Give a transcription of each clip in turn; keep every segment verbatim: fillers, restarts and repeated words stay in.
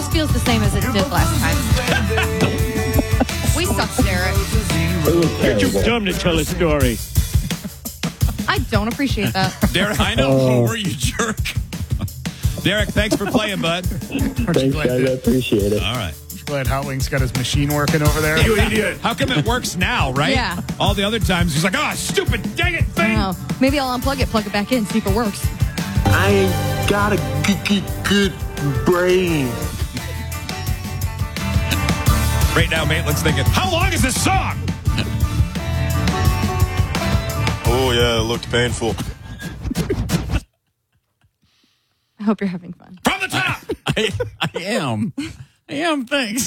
just feels the same as it did last time. We suck, Derek. You're too dumb to tell a story. I don't appreciate that. Derek, I know. Oh. Were you jerk? Derek, thanks for playing, bud. Thanks, guys. I appreciate it. All right. Glad Hot Wings got his machine working over there. You idiot. How come it works now, right? Yeah. All the other times, he's like, oh, stupid, dang it thing. I know. Maybe I'll unplug it, plug it back in, see if it works. I ain't got a good, good, good brain. Right now, Maitland's thinking, how long is this song? Oh, yeah, it looked painful. I hope you're having fun. From the top! I, I am. I am, thanks.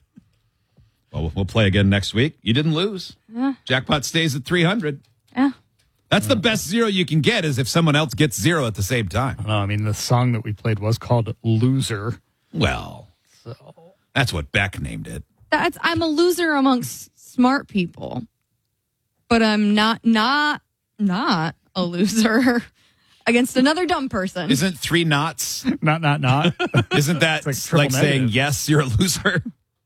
Well, we'll play again next week. You didn't lose. Yeah. Jackpot stays at three hundred. Yeah. That's the best zero you can get is if someone else gets zero at the same time. No, I mean, the song that we played was called Loser. Well, so. That's what Beck named it. That's I'm a loser amongst smart people. But I'm not, not, not a loser against another dumb person. Isn't three knots? Not, not, not. Isn't that like, like saying, yes, you're a loser?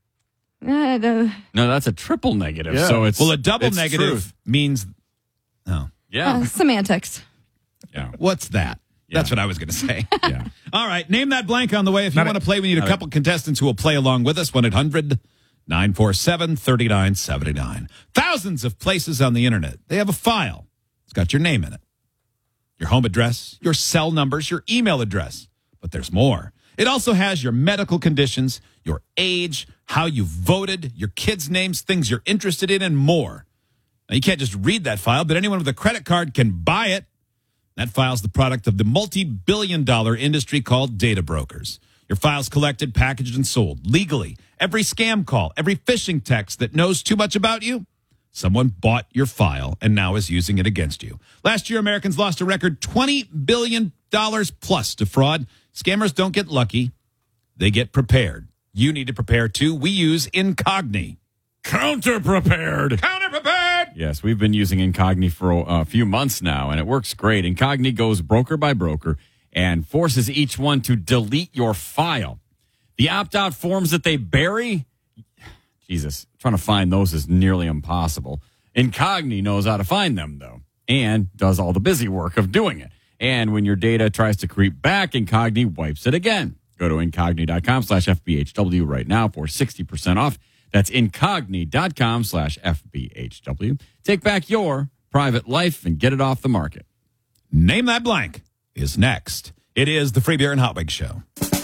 Uh, the, no, that's a triple negative. Yeah. So it's well, a double it's negative truth. means, oh. Yeah. uh, semantics. Yeah. What's that? Yeah. That's what I was going to say. Yeah. All right. Name that blank on the way. If you Not want a- to play, we need a couple contestants who will play along with us. one eight hundred nine four seven three nine seven nine. Thousands of places on the internet. They have a file. It's got your name in it, your home address, your cell numbers, your email address. But there's more. It also has your medical conditions, your age, how you voted, your kids' names, things you're interested in, and more. Now, you can't just read that file, but anyone with a credit card can buy it. That file's the product of the multi-billion dollar industry called data brokers. Your file's collected, packaged, and sold legally. Every scam call, every phishing text that knows too much about you, someone bought your file and now is using it against you. Last year, Americans lost a record twenty billion dollars plus to fraud. Scammers don't get lucky. They get prepared. You need to prepare too. We use Incogni. Counter-prepared. Counter-prepared. Yes, we've been using Incogni for a few months now, and it works great. Incogni goes broker by broker and forces each one to delete your file. The opt-out forms that they bury, Jesus, trying to find those is nearly impossible. Incogni knows how to find them, though, and does all the busy work of doing it. And when your data tries to creep back, Incogni wipes it again. Go to Incogni.com slash FBHW right now for sixty percent off. That's Incogni.com slash FBHW. Take back your private life and get it off the market. Name That Blank is next. It is the Free Beer and Hot Wings Show.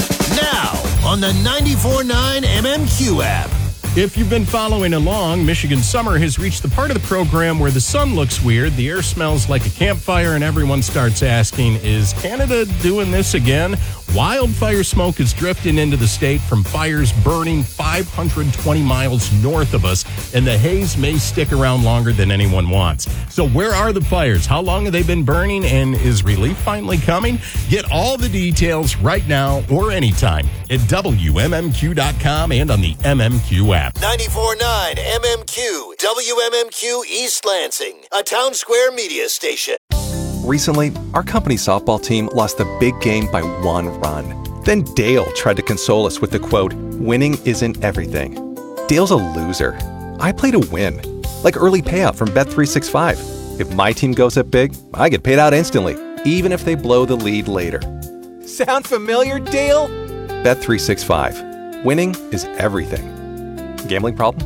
Now on the ninety-four point nine M M Q app. If you've been following along, Michigan summer has reached the part of the program where the sun looks weird, the air smells like a campfire, and everyone starts asking, is Canada doing this again? Wildfire smoke is drifting into the state from fires burning five hundred twenty miles north of us, and the haze may stick around longer than anyone wants. So where are the fires? How long have they been burning, and is relief finally coming? Get all the details right now or anytime at W M M Q dot com and on the M M Q app. ninety-four point nine M M Q, W M M Q East Lansing, a Town Square media station. Recently, our company softball team lost the big game by one run. Then Dale tried to console us with the quote, "Winning isn't everything." Dale's a loser. I play to win. Like early payout from Bet three sixty-five. If my team goes up big, I get paid out instantly, even if they blow the lead later. Sound familiar, Dale? Bet three sixty-five. Winning is everything. Gambling problem?